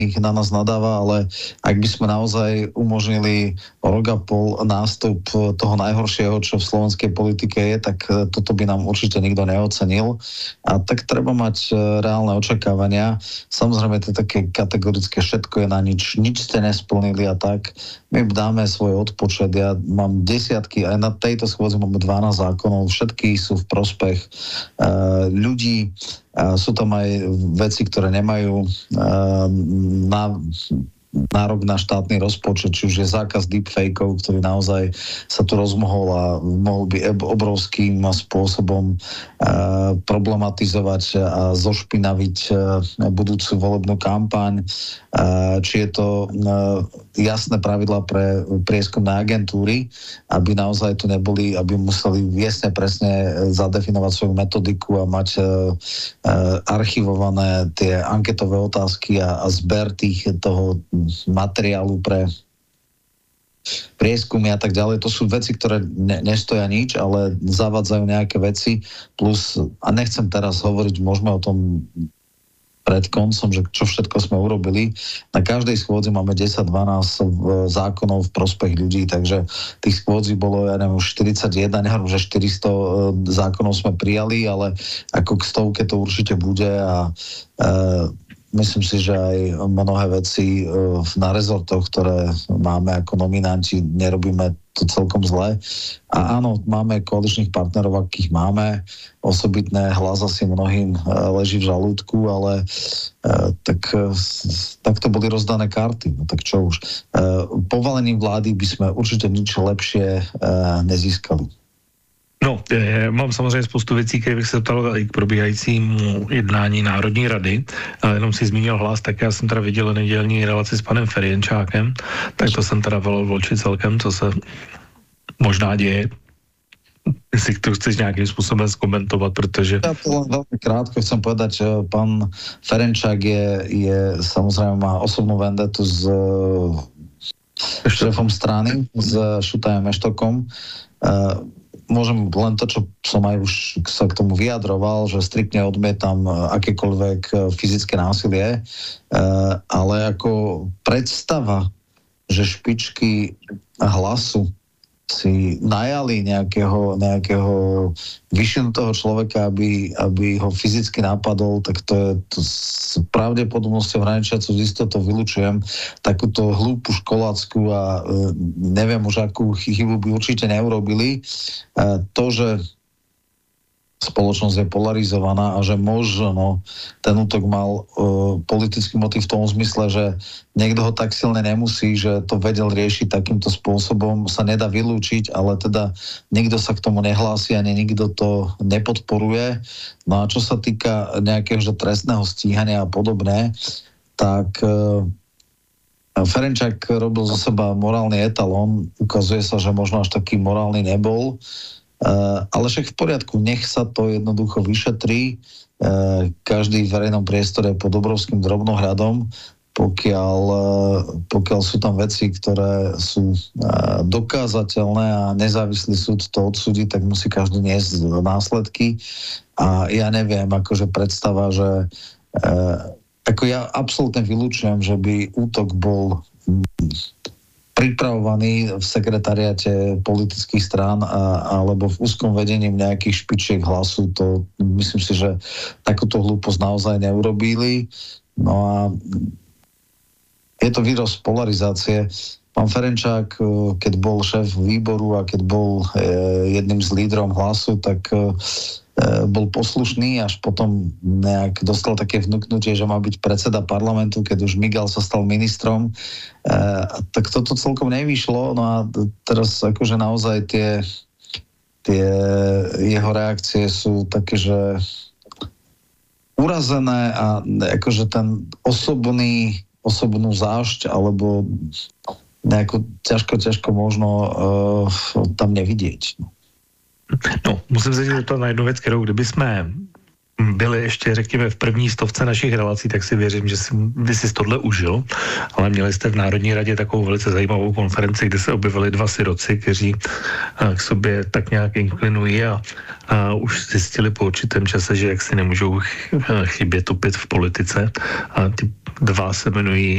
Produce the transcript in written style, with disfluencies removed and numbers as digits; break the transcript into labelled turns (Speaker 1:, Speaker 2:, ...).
Speaker 1: na nás nadáva, ale ak by sme naozaj umožnili rok a pol nástup toho najhoršieho, čo v slovenskej politike je, tak toto by nám určite nikto neocenil. A tak treba mať reálne očakávania. Samozrejme, to je také kategorické, všetko je na nič, nič ste nesplnili a tak. My dáme svoj odpočet. Ja mám desiatky, aj na tejto schôdzi máme 12 zákonov, všetky sú v prospech ľudí. Sú tam aj veci, ktoré nemajú nárok na štátny rozpočet, či už je zákaz deepfakeov, ktorý naozaj sa tu rozmohol a mohol by obrovským spôsobom problematizovať a zošpinaviť budúcu volebnú kampaň. Či je to jasné pravidlá pre prieskumné agentúry, aby naozaj tu neboli, aby museli jasne presne zadefinovať svoju metodiku a mať archivované tie anketové otázky a zber toho materiálu pre prieskumy a tak ďalej. To sú veci, ktoré nestoja nič, ale zavádzajú nejaké veci. Plus, a nechcem teraz hovoriť, môžeme o tom pred koncom, že čo všetko sme urobili. Na každej schôdzi máme 10-12 zákonov v prospech ľudí, takže tých schôdzí bolo, ja neviem, 41, neviem, že 400 zákonov sme prijali, ale ako k stovke to určite bude a myslím si, že aj mnohé veci na rezortoch, ktoré máme ako nominanti, nerobíme to celkom zle. A áno, máme koaličných partnerov, akých máme. Osobitné hlas asi mnohým leží v žalúdku, ale tak to boli rozdané karty. No tak čo už. Povalením vlády by sme určite nič lepšie nezískali.
Speaker 2: No, mám samozřejmě spoustu věcí, které bych se ptal i k probíhajícímu jednání Národní rady, ale jenom si zmínil hlas, tak já jsem teda viděl nedělní relaci s panem Ferjenčákem, tak to jsem teda velel v oči celkem, co se možná děje. Jestli to chceš nějakým způsobem zkomentovat, protože...
Speaker 1: Ja to len veľmi krátko chcem povedať, že pán Ferenčák je samozrejme má osobnú vendetu s šéfom strany, s Šutajom Eštokom. Môžem len to, čo som aj už sa k tomu vyjadroval, že striktne odmietam akékoľvek fyzické násilie, ale ako predstava, že špičky Hlasu si najali nejakého vyšinutého človeka, aby ho fyzicky napadol, tak to je s pravdepodobnosťou hraničiacou z istotou vylučujem. Takúto hlúpu školácku a neviem už akú chybu by určite neurobili. To, že spoločnosť je polarizovaná a že možno ten útok mal politický motiv v tom zmysle, že niekto ho tak silne nemusí, že to vedel riešiť takýmto spôsobom, sa nedá vylúčiť, ale teda nikto sa k tomu nehlási ani nikto to nepodporuje. No a čo sa týka nejakého trestného stíhania a podobné, tak Ferenčák robil zo seba morálny etalón, ukazuje sa, že možno až taký morálny nebol. Ale však v poriadku, nech sa to jednoducho vyšetrí. Každý v verejnom priestore je pod obrovským drobnohľadom, pokiaľ sú tam veci, ktoré sú dokázateľné a nezávislý súd to odsúdi, tak musí každý niesť následky. A ja neviem, akože predstava, že ako ja absolútne vylúčujem, že by útok bol pripravovaný v sekretariate politických strán alebo v úzkom vedení nejakých špičiek Hlasu. To myslím si, že takúto hlúposť naozaj neurobili. No a je to výraz polarizácie. Pán Ferenčák, keď bol šéf výboru a keď bol jedným z lídrom Hlasu, tak bol poslušný, až potom nejak dostal také vnuknutie, že má byť predseda parlamentu, keď už Migal sa stal ministrom. Tak toto celkom nevyšlo. No a teraz akože naozaj tie jeho reakcie sú také, že urazené a akože ten osobnú zášť alebo nejako ťažko možno tam nevidieť.
Speaker 2: No, musím se zeptat na jednu věc, kterou kdyby jsme byli ještě, řekněme, v první stovce našich relací, tak si věřím, že vy si tohle užil, ale měli jste v Národní radě takovou velice zajímavou konferenci, kde se objevili dva siroci, kteří k sobě tak nějak inklinují a už zjistili po určitém čase, že jak si nemůžou chybět opět v politice. A ty dva se jmenují